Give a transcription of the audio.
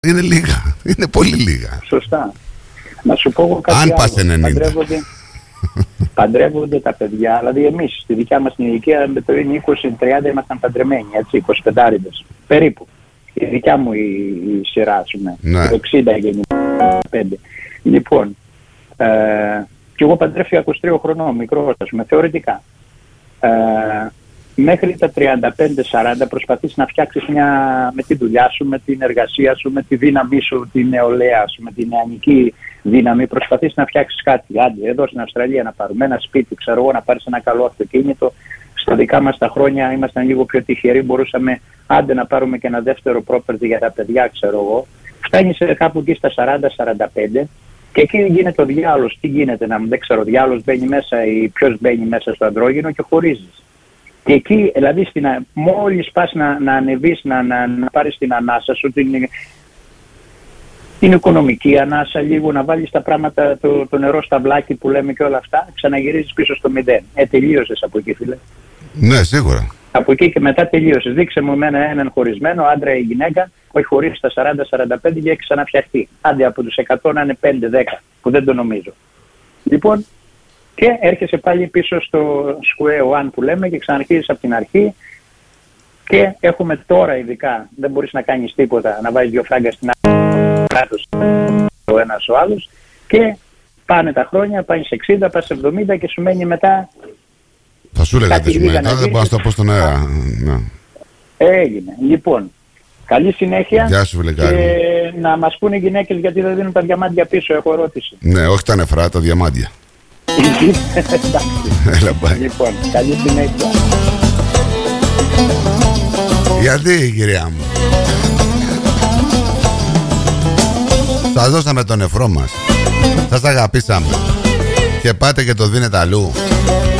Είναι λίγα. Είναι πολύ λίγα. Σωστά. Να σου πω εγώ κάτι αν άλλο. πας 90. Παντρεύονται τα παιδιά. Δηλαδή εμείς στη δικιά μας την ηλικία με το 20-30 ήμασταν παντρεμένοι. Έτσι, 25 περίπου. Η δικιά μου η σειρά, ας πούμε. Ναι. Το 60 γεννήθηκα. Λοιπόν, και εγώ παντρεύτηκα 23 χρονών, μικρός, ας πούμε, θεωρητικά. Μέχρι τα 35-40 προσπαθείς να φτιάξεις με τη δουλειά σου, με την εργασία σου, με τη δύναμή σου, την νεολαία σου, με την νεανική δύναμη, προσπαθείς να φτιάξεις κάτι. Άντε, εδώ στην Αυστραλία να πάρουμε ένα σπίτι, ξέρω εγώ, να πάρεις ένα καλό αυτοκίνητο. Στα δικά μας τα χρόνια ήμασταν λίγο πιο τυχεροί, μπορούσαμε άντε να πάρουμε και ένα δεύτερο property για τα παιδιά, ξέρω εγώ. Φτάνεις κάπου εκεί στα 40-45 και εκεί γίνεται ο διάολος. Τι γίνεται, δεν ξέρω, ο διάολος μπαίνει μέσα ή ποιος μπαίνει μέσα στο αντρόγυνο και χωρίζεις. Και εκεί, δηλαδή, μόλις πας να ανεβείς, να πάρεις την ανάσα σου, την οικονομική ανάσα, λίγο να βάλεις τα πράγματα, το νερό στα βλάκι που λέμε και όλα αυτά, ξαναγυρίζεις πίσω στο 0. Τελείωσες από εκεί, φίλε. Ναι, σίγουρα. Από εκεί και μετά τελείωσες. Δείξε μου έναν χωρισμένο, άντρα ή γυναίκα, όχι χωρίς στα 40-45 και έχει ξαναφτιαχτεί. Άντε από τους 100 να είναι 5-10, που δεν το νομίζω. Λοιπόν, και έρχεσαι πάλι πίσω στο square one που λέμε και ξαναρχίζεις από την αρχή και έχουμε τώρα ειδικά, δεν μπορείς να κάνεις τίποτα, να βάζεις 2 φράγκα στην άλλη, κράτος ο ένας ο άλλος και πάνε τα χρόνια, πάνε σε 60, πας σε 70 και σου μένει μετά. Θα σου έλεγα τι σου μένει, δεν μπορώ να το πω στον αέρα. Έγινε. Λοιπόν, καλή συνέχεια. Γεια σου, και να μας πούνε οι γυναίκες γιατί δεν δίνουν τα διαμάντια πίσω, έχω ερώτηση. Ναι, όχι τα νεφρά, τα διαμάντια. Έλα, πάει. Λοιπόν, καλή συνέχεια. Γιατί, κυρία μου? Σας δώσαμε τον νεφρό μας, σας αγαπήσαμε και πάτε και το δίνετε αλλού.